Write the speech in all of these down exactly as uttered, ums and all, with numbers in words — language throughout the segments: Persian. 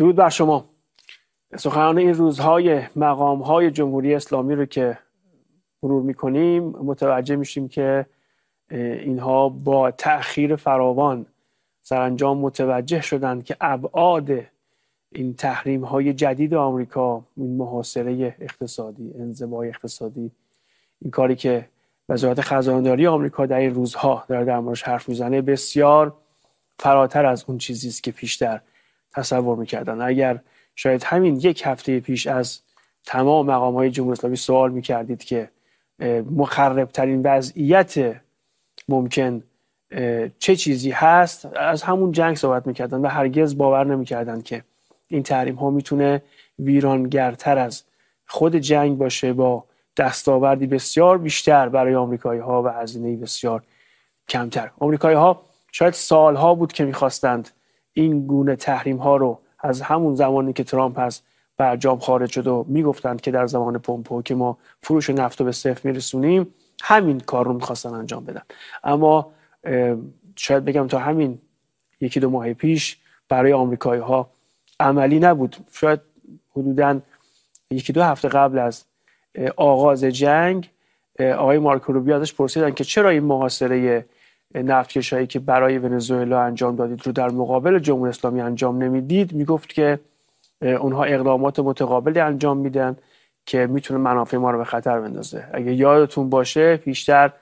درود بر شما. سخنان این روزهای مقامهای جمهوری اسلامی رو که مرور میکنیم متوجه میشیم که اینها با تأخیر فراوان سرانجام متوجه شدند که ابعاد این تحریم های جدید آمریکا، این محاصره اقتصادی، انزوای اقتصادی، این کاری که وزارت خزانه‌داری آمریکا در این روزها داره در موردش حرف میزنه، بسیار فراتر از اون چیزی است که پیشتر تصور میکردن. اگر شاید همین یک هفته پیش از تمام مقام‌های جمهوری اسلامی سوال میکردید که مخربترین وضعیت ممکن چه چیزی هست، از همون جنگ صحبت میکردن و هرگز باور نمیکردن که این تحریم ها میتونه ویرانگرتر از خود جنگ باشه، با دستاوردی بسیار بیشتر برای آمریکایی ها و هزینه بسیار کمتر. آمریکایی ها شاید سالها بود که میخواستند این گونه تحریم ها رو از همون زمانی که ترامپ از برجام خارج شد و میگفتند که در زمان پومپئو که ما فروش نفت رو به صفر میرسونیم، همین کار رو میخواستن انجام بدن. اما شاید بگم تا همین یکی دو ماه پیش برای آمریکایی ها عملی نبود. شاید حدوداً یکی دو هفته قبل از آغاز جنگ آقای مارکو روبیو ازش پرسیدن که چرا این محاصره نفتکشایی که برای ونزوئلا انجام دادید رو در مقابل جمهوری اسلامی انجام نمیدید. میگفت که اونها اقدامات متقابلی انجام میدن که میتونه منافع ما رو به خطر بندازه. اگه یادتون باشه پیشتر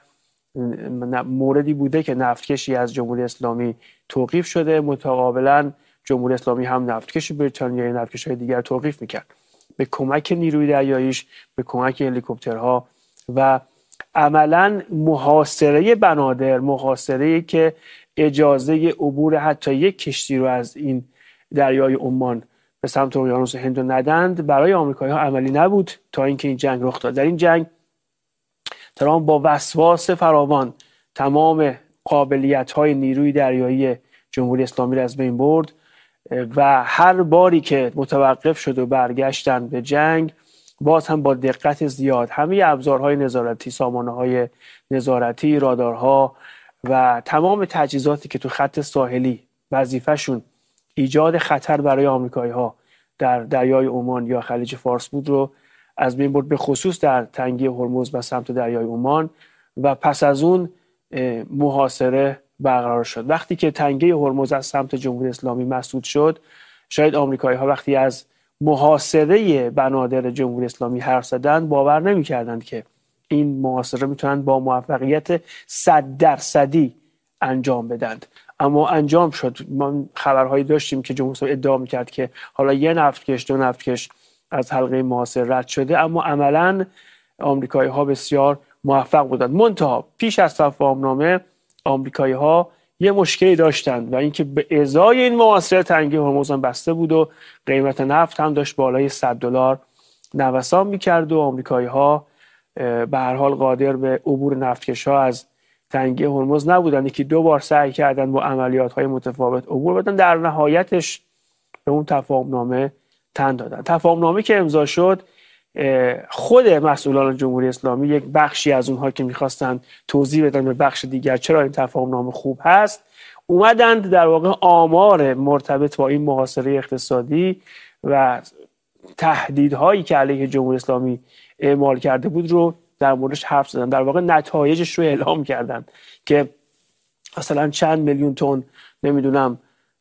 موردی بوده که نفتکشی از جمهوری اسلامی توقیف شده، متقابلا جمهوری اسلامی هم نفتکش بریتانیایی نفتکش‌های دیگر توقیف میکرد به کمک نیروی دریاییش، به کمک هلیکوپترها و عملاً محاصره بنادر، محاصره‌ای که اجازه عبور حتی یک کشتی رو از این دریای عمان به سمت اقیانوس هند ندند، برای آمریکایی‌ها عملی نبود تا اینکه این جنگ رخ داد. در این جنگ ترامپ با وسواس فراوان تمام قابلیت‌های نیروی دریایی جمهوری اسلامی را از بین برد و هر باری که متوقف شد و برگشتن به جنگ، باز هم با دقت زیاد همه ابزارهای نظارتی، سامانه‌های نظارتی، رادارها و تمام تجهیزاتی که تو خط ساحلی وظیفه‌شون ایجاد خطر برای آمریکایی‌ها در دریای عمان یا خلیج فارس بود رو از بین برد، به خصوص در تنگه هرمز و سمت دریای عمان. و پس از اون محاصره برقرار شد. وقتی که تنگه هرمز از سمت جمهوری اسلامی مسدود شد، شاید آمریکایی‌ها وقتی از محاصره بنادر جمهوری اسلامی حرف زدند باور نمی‌کردند که این محاصره میتونن با موفقیت صد درصدی انجام بدند. اما انجام شد. ما خبرهایی داشتیم که جمهوری اسلامی ادعا می‌کرد که حالا یه نفتکش دو نفتکش از حلقه محاصره رد شده، اما عملاً آمریکایی‌ها بسیار موفق بودند. منتها پیش از تفاهم‌نامه آمریکایی‌ها یه مشکلی داشتند و اینکه به ازای این محاصره تنگه هرمز هم بسته بود و قیمت نفت هم داشت بالای صد دلار نوسان می‌کرد و آمریکایی‌ها به هر حال قادر به عبور نفتکش‌ها از تنگه هرمز نبودند که دو بار سعی کردند با عملیات‌های متفاوت عبور بدن. در نهایتش به اون تفاهم‌نامه تن دادن. تفاهم‌نامه که امضا شد، خود مسئولان جمهوری اسلامی، یک بخشی از اونها که میخواستن توضیح بدن به بخش دیگر چرا این تفاهم‌نامه خوب هست، اومدند در واقع آمار مرتبط با این محاصره اقتصادی و تهدیدهایی که علیه جمهوری اسلامی اعمال کرده بود رو در موردش حرف زدن. در واقع نتایجش رو اعلام کردن که مثلا چند میلیون تن نمیدونم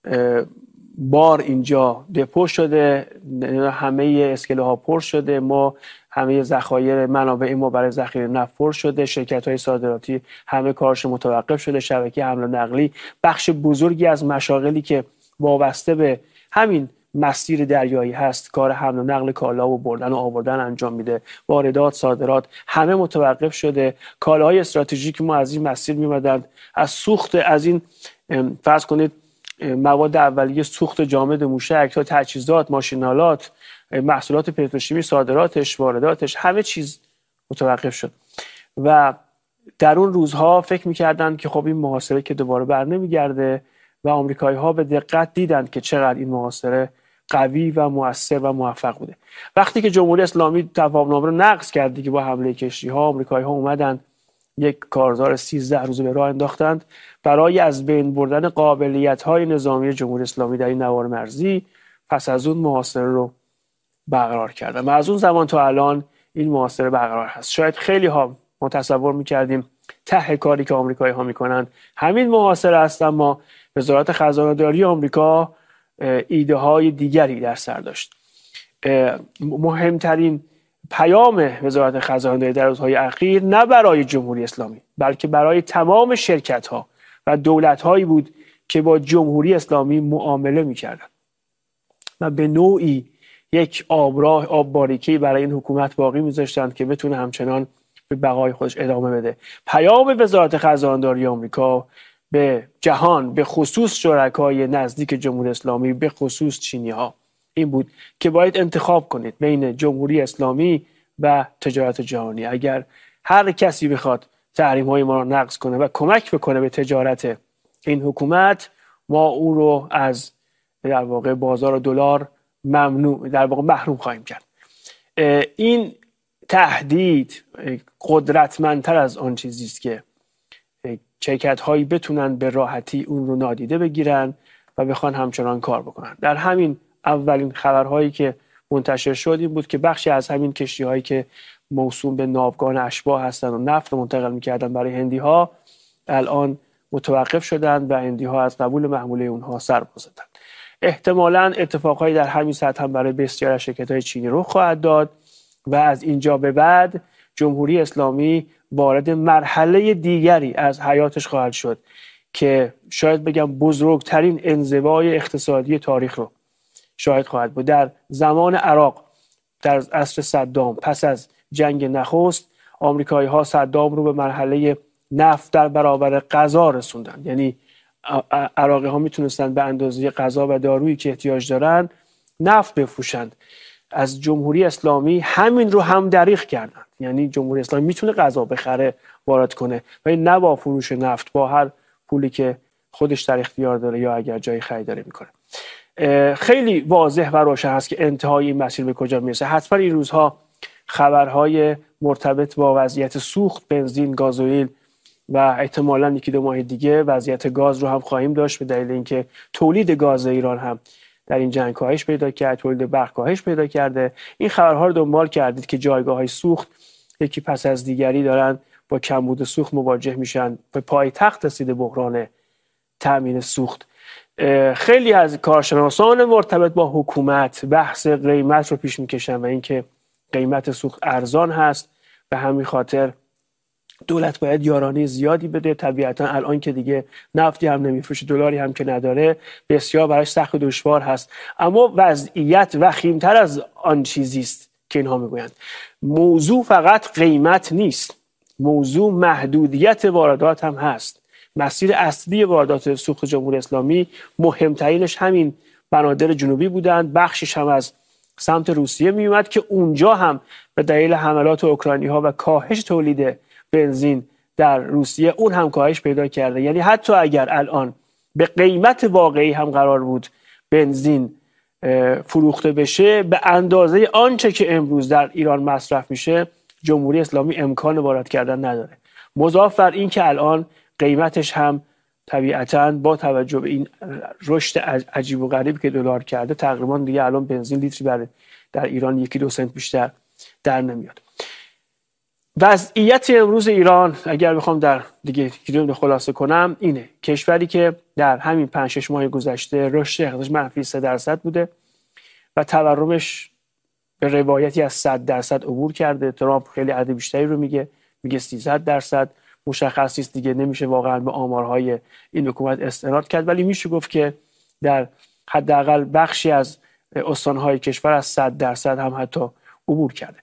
بار اینجا دپو شده، همه اسکله ها پر شده، ما همه ذخایر منابع ما برای ذخیره نفت پر شده، شرکت های صادراتی همه کارش متوقف شده، شبکه حمل و نقلی، بخش بزرگی از مشاغلی که وابسته به همین مسیر دریایی هست کار حمل و نقل کالا و بردن و آوردن انجام میده، واردات، صادرات همه متوقف شده. کالاهای استراتژیک ما از این مسیر میمدند، از سوخت از این فرض کنید مواد اولیه، سوخت جامد موشک تا تجهیزات، ماشینالات، محصولات پتروشیمی، صادراتش، وارداتش، همه چیز متوقف شد. و در اون روزها فکر می‌کردند که خب این محاصره که دوباره بر نمیگرده و آمریکایی‌ها به دقت دیدند که چقدر این محاصره قوی و مؤثر و موفق بوده. وقتی که جمهوری اسلامی تفاهم‌نامه رو نقض کرد دیگه با حمله کشتی‌ها، آمریکایی‌ها اومدن یک کارزار سیزده روزه به راه انداختند برای از بین بردن قابلیت‌های نظامی جمهوری اسلامی در این نوار مرزی پس از اون محاصره رو برقرار کردن و از اون زمان تا الان این محاصره برقرار هست. شاید خیلی ها ما تصور میکردیم ته کاری که آمریکایی ها میکنن همین محاصره است، اما وزارت خزانه داری آمریکا ایده های دیگری در سر داشت. مهمترین پیام وزارت خزانه داری در روزهای اخیر نه برای جمهوری اسلامی بلکه برای تمام شرکت ها و دولت هایی بود که با جمهوری اسلامی معامله میکردن و به نوعی یک آبراه آب باریکی برای این حکومت باقی میذاشتند که بتونه همچنان به بقای خودش ادامه بده. پیام وزارت خزانه داری آمریکا به جهان، به خصوص شرکای نزدیک جمهوری اسلامی، به خصوص چینی ها، این بود که باید انتخاب کنید بین جمهوری اسلامی و تجارت جهانی. اگر هر کسی بخواد تحریم های ما رو نقض کنه و کمک بکنه به تجارت این حکومت، ما او رو از در واقع بازار دلار ممنوع در واقع محروم خواهیم کرد. این تهدید قدرتمندتر از آن چیزی است که شرکت هایی بتونن به راحتی اون رو نادیده بگیرن و بخوان همچنان کار بکنن. در همین اولین خبرهایی که منتشر شد این بود که بخشی از همین کشتی هایی که موسوم به ناوگان اشباح هستن و نفت منتقل میکردن برای هندی ها الان متوقف شدن و هندی ها از قبول محموله اونها سر باز زدن. احتمالاً اتفاقایی در همین سطح هم برای بسیاری از شرکت‌های چینی رخ خواهد داد و از اینجا به بعد جمهوری اسلامی وارد مرحله دیگری از حیاتش خواهد شد که شاید بگم بزرگترین انزوای اقتصادی تاریخ رو شاهد خواهد بود. در زمان عراق در عصر صدام پس از جنگ نخست آمریکایی ها صدام رو به مرحله نفت در برابر غذا رسوندن، یعنی عراقی ها میتونستن به اندازه غذا و دارویی که احتیاج دارن نفت بفروشند. از جمهوری اسلامی همین رو هم دریغ کردن، یعنی جمهوری اسلامی میتونه غذا بخره وارد کنه ولی نه با فروش نفت، با هر پولی که خودش در اختیار داره یا اگر جای خریداری میکنه. خیلی واضح و روشن هست که انتهای این مسیر به کجا میرسه. حتما این روزها خبرهای مرتبط با وضعیت سوخت بنزین، گازوئیل و احتمالاً یکی دو ماه دیگه وضعیت گاز رو هم خواهیم داشت، به دلیل اینکه تولید گاز ایران هم در این جنگ کاهش پیدا کرد، تولید برق کاهش پیدا کرده. این خبرها رو دنبال کردید که جایگاه‌های سوخت یکی پس از دیگری دارن با کمبود سوخت مواجه میشن. به پایتخت رسیده بحران تامین سوخت. خیلی از کارشناسان مرتبط با حکومت بحث قیمت رو پیش میکشن و اینکه قیمت سوخت ارزان هست، به همین خاطر دولت باید یارانه زیادی بده. طبیعتا الان که دیگه نفتی هم نمیفروشه، دلاری هم که نداره، بسیار براش سخت و دشوار هست. اما وضعیت وخیمتر از آن چیزی است که اینها میگویند. موضوع فقط قیمت نیست، موضوع محدودیت واردات هم هست. مسیر اصلی واردات سوخت جمهوری اسلامی مهمترینش همین بنادر جنوبی بودند، بخشش هم از سمت روسیه می اومد که اونجا هم به دلیل حملات اوکراینی ها و کاهش تولید بنزین در روسیه اون هم کاهش پیدا کرده. یعنی حتی اگر الان به قیمت واقعی هم قرار بود بنزین فروخته بشه، به اندازه آنچه که امروز در ایران مصرف میشه جمهوری اسلامی امکان وارد کردن نداره. مضاف بر این که الان قیمتش هم طبیعتاً با توجه به این رشد عجیب و غریب که دلار کرده تقریبا دیگه الان بنزین لیتری بر در ایران یکی دو سنت بیشتر در نمیاد. وضعیت امروز ایران اگر بخوام در دیگه گیریم خلاصه کنم اینه: کشوری که در همین پنج شش ماه گذشته رشد اقتصادیش منفی سه درصد بوده و تورمش به روایتی از صد درصد عبور کرده. ترامپ خیلی عدد بیشتری رو میگه، میگه سیصد درصد. مشخص است دیگه، نمیشه واقعا به آمارهای این حکومت استناد کرد، ولی میشه گفت که در حداقل بخشی از استانهای کشور از صد درصد هم حتی عبور کرده.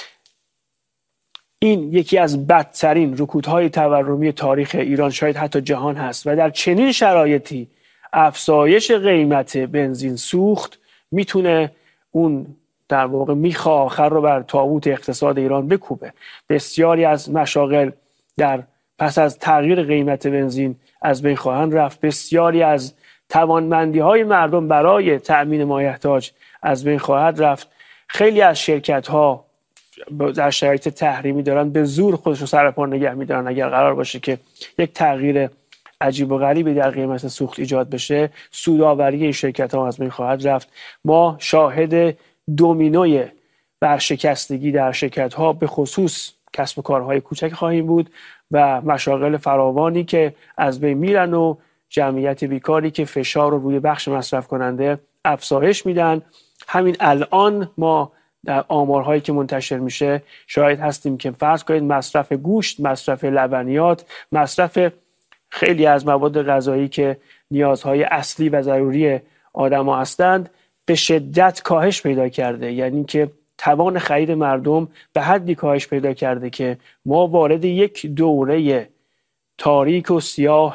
این یکی از بدترین رکودهای تورمی تاریخ ایران، شاید حتی جهان هست و در چنین شرایطی افزایش قیمت بنزین سوخت میتونه اون در واقع میخ آخر رو بر تابوت اقتصاد ایران بکوبه. بسیاری از مشاغل در پس از تغییر قیمت بنزین از بین خواهند رفت. بسیاری از توانمندی های مردم برای تأمین مایحتاج از بین خواهد رفت. خیلی از شرکت ها در شرایط تحریمی دارن به زور خودشون سر پا نگه میدارن. اگر قرار باشه که یک تغییر عجیب و غریبی در قیمت سوخت ایجاد بشه، سودآوری این شرکت ها از بین خواهد رفت. ما شاهد دومینوی ورشکستگی در شرکت ها به خصوص کسب و کارهای کوچک خواهیم بود و مشاغل فراوانی که از بین میرن و جمعیت بیکاری که فشار رو روی بخش مصرف کننده افزایش میدن. همین الان ما در آمارهایی که منتشر میشه شاهد هستیم که فرض کنید مصرف گوشت، مصرف لبنیات، مصرف خیلی از مواد غذایی که نیازهای اصلی و ضروری آدم‌ها هستند به شدت کاهش پیدا کرده. یعنی که توان خرید مردم به حدی کاهش پیدا کرده که ما وارد یک دوره تاریک و سیاه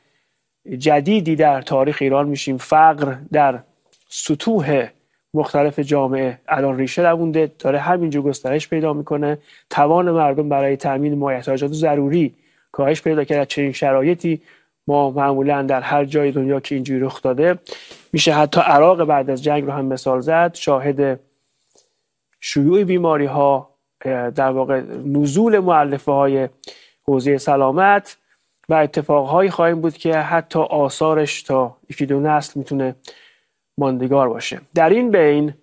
جدیدی در تاریخ ایران میشیم. فقر در سطوح مختلف جامعه الان ریشه دوونده، داره همینجور گسترش پیدا میکنه. توان مردم برای تامین مایحتاجات ضروری کاهش پیدا کرده. چنین شرایطی ما معمولا در هر جای دنیا که اینجوری رخ داده میشه حتی عراق بعد از جنگ رو هم مثال زد، شاهد شیوع بیماری ها، در واقع نزول مؤلفه های حوزه سلامت و اتفاقهایی خواهیم بود که حتی آثارش تا یکی دو نسل میتونه ماندگار باشه. در این بین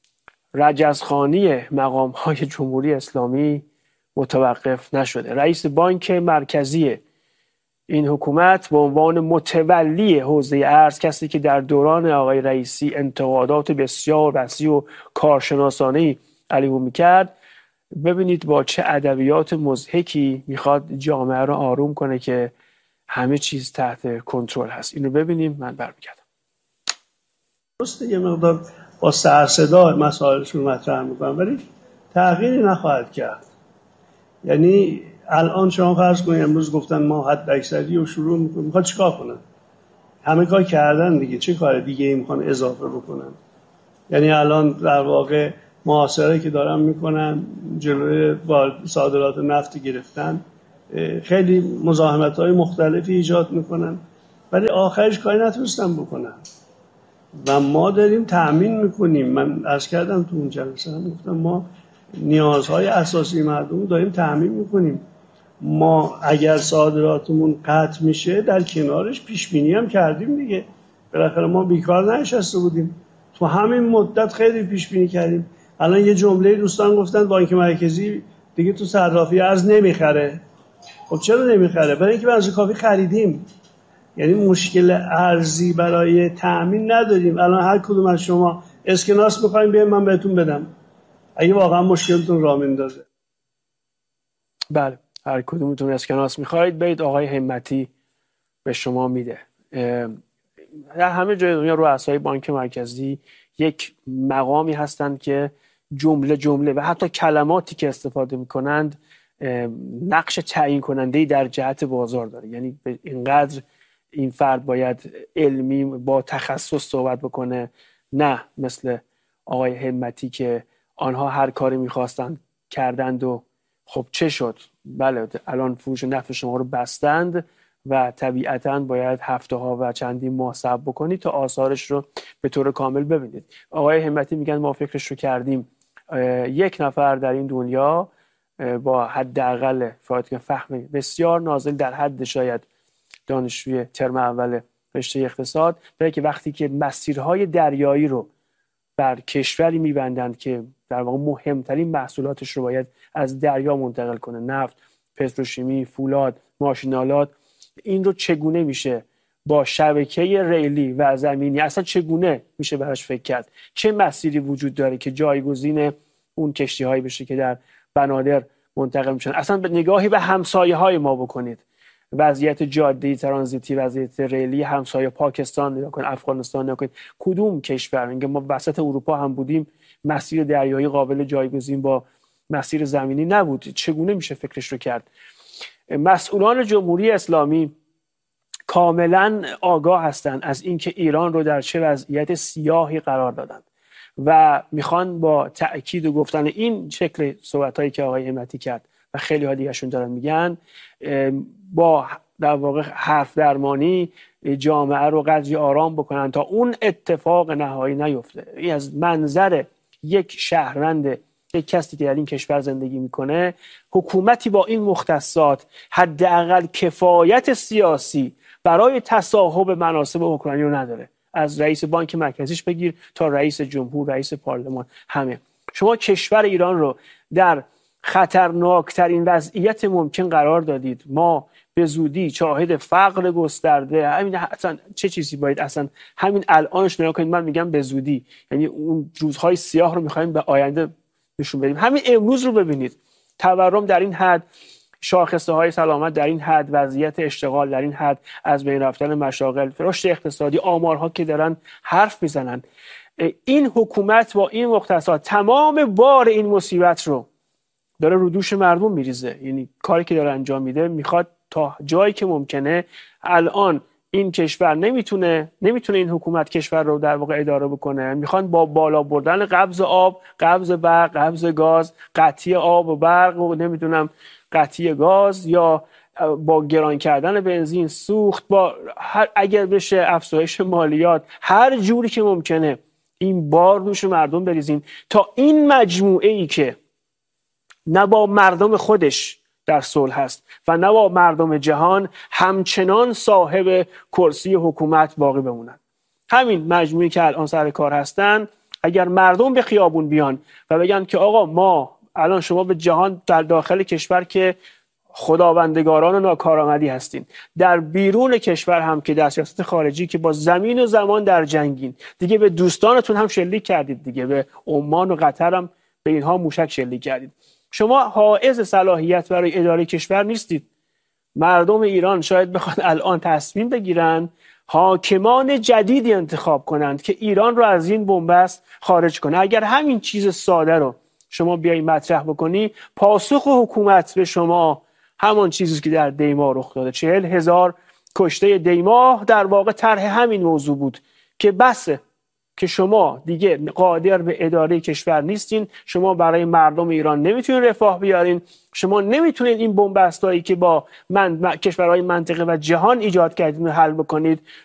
رجزخوانی مقام های جمهوری اسلامی متوقف نشده. رئیس بانک مرکزی این حکومت به عنوان متولی حوزه ارز، کسی که در دوران آقای رئیسی انتقادات بسیار وسیع و کارشناسانه‌ای علیه او میکرد، ببینید با چه ادبیات مضحکی میخواد جامعه رو آروم کنه که همه چیز تحت کنترل هست. اینو ببینیم، من برمیگردم. درسته یه مقدار با سر صدا مسائلشون مطرح میکنم ولی تغییری نخواهد کرد. یعنی الان شما فرض کنید امروز گفتن ما حد اکثری رو شروع میکنیم، میخواد چیکار کنن؟ همه کار کردن دیگه، چه کار دیگه ای میخوان اضافه بکنن؟ یعنی الان در واقع محاصره که دارن میکنن، جلوی صادرات نفت گرفتن، خیلی مزاحمت‌های مختلفی ایجاد میکنن ولی آخرش کاری نتونستن بکنن و ما داریم تأمین میکنیم. من عرض کردم تو اون جلسه هم گفتم ما نیازهای اساسی مردم داریم تأمین میکنیم. ما اگر صادراتمون قطع میشه در کنارش پیش بینی هم کردیم دیگه، بالاخره ما بیکار ننشسته بودیم، تو همین مدت خیلی پیش بینی کردیم. الان یه جمله دوستان گفتن بانک مرکزی دیگه تو صرافی ارز نمیخره. خب چرا نمیخره؟ برای اینکه بنز کافی خریدیم. یعنی مشکل ارزی برای تأمین نداریم. الان هر کدوم از شما اسکناس می‌خواید بیاین من بهتون بدم اگه واقعا مشکلتون راه میندازه. بله، هر کدومتون اسکناس می‌خواید برید آقای همتی به شما میده. در همه جای دنیا رؤسای بانک مرکزی یک مقامی هستند که جمله جمله و حتی کلماتی که استفاده می‌کنند نقش تعیین کننده‌ای در جهت بازار داره. یعنی اینقدر این فرد باید علمی با تخصص صحبت بکنه، نه مثل آقای همتی که آنها هر کاری میخواستند کردند و خب چه شد؟ بله الان فروش نفت شما رو بستند و طبیعتاً باید هفته ها و چندین ماه صبر بکنید تا آثارش رو به طور کامل ببینید. آقای همتی میگن ما فکرش رو کردیم. یک نفر در این دنیا با حداقل فهم بسیار نازل در حد شاید دانشجوی ترم اول رشته اقتصاد، برای که وقتی که مسیرهای دریایی رو بر کشوری میبندند که در واقع مهمترین محصولاتش رو باید از دریا منتقل کنه، نفت، پتروشیمی، فولاد، ماشینالات، این رو چگونه میشه با شبکه ریلی و زمینی اصلا چگونه میشه براش فکر کرد؟ چه مسیری وجود داره که جایگزین اون کشتی هایی بشه که در بنادر منتقل میشن؟ اصلا به نگاهی به همسایه های ما بکنید، وضعیت جاده ترانزیتی، وضعیت ریلی همسایه پاکستان نگاه کنید، افغانستان نگاه کنید، کدوم کشور؟ اینکه ما وسط اروپا هم بودیم مسیر دریایی قابل جایگزین با مسیر زمینی نبود. چگونه میشه فکرش رو کرد؟ مسئولان جمهوری اسلامی کاملا آگاه هستند از اینکه ایران رو در چه وضعیت سیاهی قرار دادند و میخوان با تأکید و گفتن این شکل صحبتایی که آقای همتی کرد و خیلی ها دیگرشون دارن میگن با در واقع حرف درمانی جامعه رو قدری آرام بکنن تا اون اتفاق نهایی نیفته. این از منظر یک شهروند، یک کسی که در این کشور زندگی میکنه، حکومتی با این مختصات حداقل کفایت سیاسی برای تصاحب مناصب اوکراینی رو نداره. از رئیس بانک مرکزیش بگیر تا رئیس جمهور، رئیس پارلمان، همه. شما کشور ایران رو در خطرناکترین وضعیت ممکن قرار دادید. ما به زودی شاهد فقر گسترده، همین اصلا چه چیزی باید اصلا همین الانش نگاه کنید. من میگم به زودی، یعنی اون روزهای سیاه رو میخوایم به آینده نشون بدیم. همین امروز رو ببینید، تورم در این حد، شاخصه های سلامت در این حد، وضعیت اشتغال در این حد، از بین رفتن مشاغل، رشد اقتصادی، آمارها که دارن حرف میزنن. این حکومت با این مختصات تمام بار این مصیبت رو داره رو دوش مردم میریزه. یعنی کاری که داره انجام میده، میخواد تا جایی که ممکنه الان این کشور نمیتونه نمیتونه این حکومت کشور رو در واقع اداره بکنه. میخوان با بالا بردن قبض آب، قبض برق، قبض گاز، قطعی آب و برق و نمیدونم قطعی گاز، یا با گران کردن بنزین، سوخت، با هر اگر بشه افزایش مالیات، هر جوری که ممکنه این بار دوش مردم بریزین تا این مجموعه ای که نه با مردم خودش در صلح هست و نه با مردم جهان همچنان صاحب کرسی حکومت باقی بمونن. همین مجموعی که الان سر کار هستن، اگر مردم به خیابون بیان و بگن که آقا ما الان شما به جهان در داخل کشور که خداوندگاران و ناکارآمدی هستین، در بیرون کشور هم که در سیاست خارجی که با زمین و زمان در جنگین، دیگه به دوستانتون هم شلیک کردید، دیگه به عمان و قطر هم به اینها موشک شلیک کردید. شما حائز صلاحیت برای اداره کشور نیستید. مردم ایران شاید بخوان الان تصمیم بگیرن حاکمان جدیدی انتخاب کنند که ایران رو از این بنبست خارج کنه. اگر همین چیز ساده رو شما بیایی مطرح بکنی، پاسخ حکومت به شما همان چیزی که در دیما رخ داده. چهل هزار کشته دیما در واقع طرح همین موضوع بود که بسه که شما دیگه قادر به اداره کشور نیستین، شما برای مردم ایران نمیتونین رفاه بیارین، شما نمیتونین این بنبستایی که با من... کشورهای منطقه و جهان ایجاد کردین رو حل بکنید.